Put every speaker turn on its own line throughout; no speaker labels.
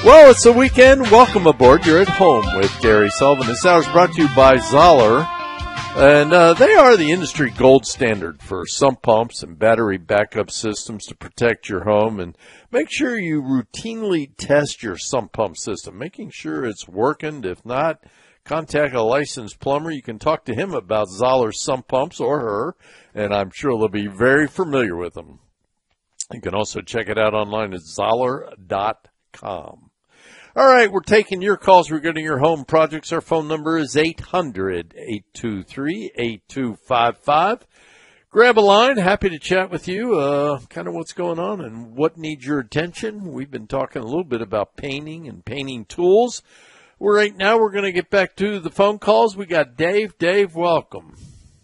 Well, it's the weekend. Welcome aboard. You're at home with Gary Sullivan. This hour is brought to you by Zoller. And they are the industry gold standard for sump pumps and battery backup systems to protect your home. And make sure you routinely test your sump pump system, making sure it's working. If not, contact a licensed plumber. You can talk to him about Zoller sump pumps or her, and I'm sure they'll be very familiar with them. You can also check it out online at Zoller.com. All right, we're taking your calls regarding your home projects. Our phone number is 800-823-8255. Grab a line. Happy to chat with you, kind of what's going on and what needs your attention. We've been talking a little bit about painting and painting tools. Right now we're going to get back to the phone calls. We got Dave. Dave, welcome.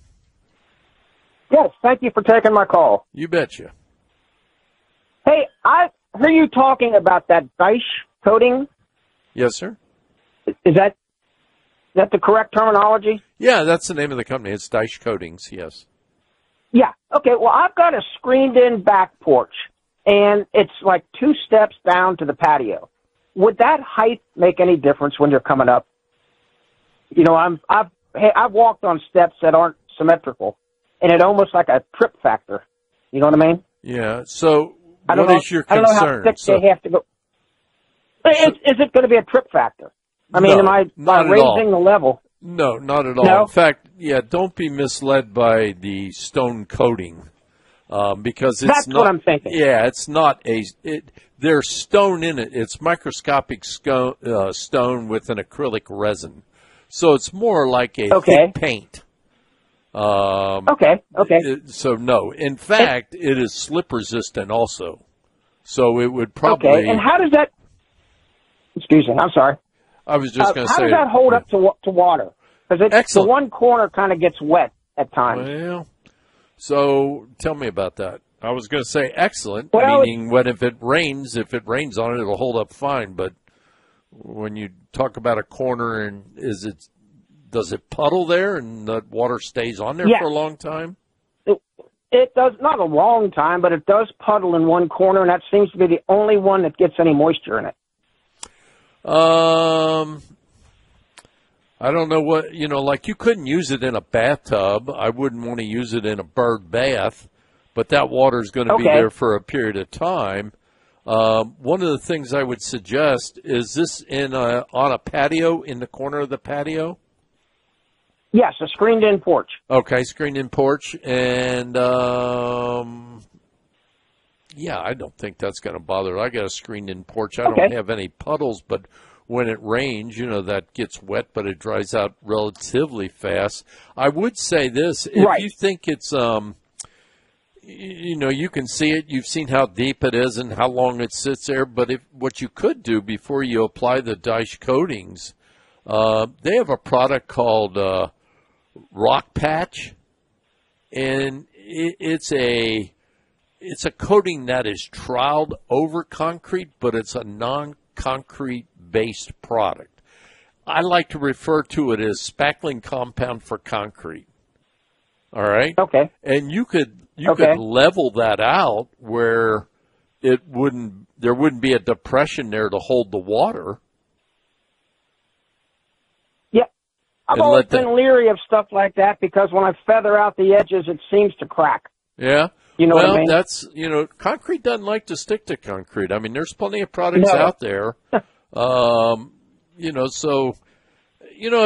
Yes, thank you for taking my call.
You betcha.
Hey, I heard you talking about that Dyche coating.
Yes, sir.
Is that the correct terminology?
Yeah, that's the name of the company. It's Dyche Coatings, yes.
Yeah. Okay, well, I've got a screened-in back porch, and it's like 2 steps down to the patio. Would that height make any difference when you're coming up? You know, I've walked on steps that aren't symmetrical, and it almost like a trip factor. You know what I mean?
Yeah, so what is your
concern? I don't know how thick they have to go. Is it going to be a trip factor? I mean, am I raising the level?
No, not at all.
No?
In fact, don't be misled by the stone coating, because it's
That's
not.
What I'm thinking.
Yeah, it's not there's stone in it. It's microscopic stone with an acrylic resin, so it's more like a thick paint.
Okay.
So no, in fact, it is slip resistant also. So it would probably.
Okay, and how does that? Excuse me, I'm sorry.
I was just going to say.
How does that hold up to water? Because the one corner kind of gets wet at times.
Well, so tell me about that. I was going to say excellent,
well,
meaning if it rains on it, it'll hold up fine. But when you talk about a corner, and does it puddle there and the water stays on there for a long time?
It does, not a long time, but it does puddle in one corner, and that seems to be the only one that gets any moisture in it.
I don't know what, like you couldn't use it in a bathtub. I wouldn't want to use it in a bird bath, but that water is going to be there for a period of time. One of the things I would suggest is this on a patio, in the corner of the patio?
Yes, a screened-in porch.
Okay, screened-in porch. And, I don't think that's going to bother. I got a screened-in porch. I don't have any puddles, but when it rains, that gets wet, but it dries out relatively fast. I would say this. If you think it's, you can see it. You've seen how deep it is and how long it sits there. But what you could do before you apply the Dyche coatings, they have a product called Rock Patch, and it's a coating that is troweled over concrete, but it's a non-concrete based product. I like to refer to it as spackling compound for concrete. All right?
Okay.
And you could level that out where there wouldn't be a depression there to hold the water.
I've always been leery of stuff like that because when I feather out the edges, it seems to crack.
Yeah.
You know what I mean?
That's, concrete doesn't like to stick to concrete. I mean, there's plenty of products out there. So,